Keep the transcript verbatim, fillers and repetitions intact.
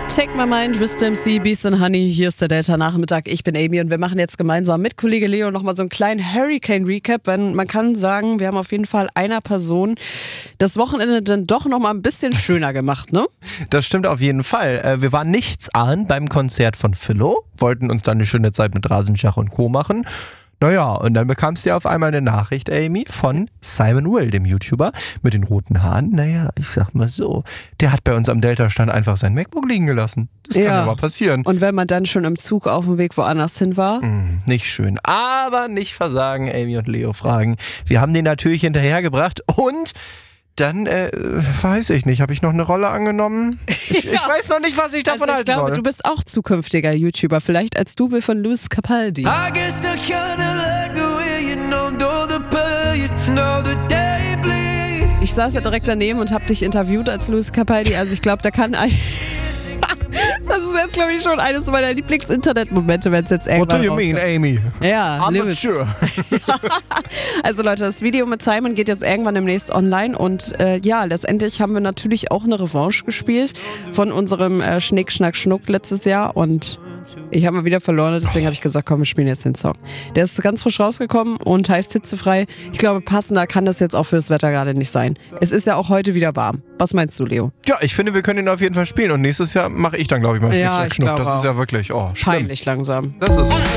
Take My Mind, Wist M C, Beast and Honey. Hier ist der Delta-Nachmittag. Ich bin Amy und wir machen jetzt gemeinsam mit Kollege Leo nochmal so einen kleinen Hurricane-Recap. Denn man kann sagen, wir haben auf jeden Fall einer Person das Wochenende dann doch nochmal ein bisschen schöner gemacht, ne? Das stimmt auf jeden Fall. Wir waren nichts ahnen beim Konzert von Philo, wollten uns dann eine schöne Zeit mit Rasenschach und Co. machen. Naja, und dann bekamst du ja auf einmal eine Nachricht, Amy, von Simon Will, dem YouTuber mit den roten Haaren. Naja, ich sag mal so, der hat bei uns am Delta-Stand einfach sein MacBook liegen gelassen. Das kann ja mal passieren. Und wenn man dann schon im Zug auf dem Weg woanders hin war? Mm, nicht schön. Aber nicht versagen, Amy und Leo fragen. Wir haben den natürlich hinterhergebracht und... Dann, äh, weiß ich nicht, habe ich noch eine Rolle angenommen? Ich, ja. ich weiß noch nicht, was ich davon also ich halten glaube, soll. Du bist auch zukünftiger YouTuber, vielleicht als Double von Lewis Capaldi. Ich saß ja direkt daneben und habe dich interviewt als Lewis Capaldi, also ich glaube, da kann ein... Das ist jetzt, glaube ich, schon eines meiner Lieblings-Internet-Momente, wenn es jetzt irgendwann What do you rauskommt. mean, Amy? Ja, I'm Lewis. not sure. Also Leute, das Video mit Simon geht jetzt irgendwann demnächst online und äh, ja, letztendlich haben wir natürlich auch eine Revanche gespielt von unserem äh, Schnick, Schnack, Schnuck letztes Jahr und ich habe mal wieder verloren, deswegen habe ich gesagt, komm, wir spielen jetzt den Song. Der ist ganz frisch rausgekommen und heißt hitzefrei. Ich glaube, passender kann das jetzt auch fürs Wetter gerade nicht sein. Es ist ja auch heute wieder warm. Was meinst du, Leo? Ja, ich finde, wir können ihn auf jeden Fall spielen und nächstes Jahr mache ich dann, glaube ich, mal Ja, Schnick, ich Schnuck. glaube Das auch. ist ja wirklich, oh, schlimm. Peinlich langsam. Das ist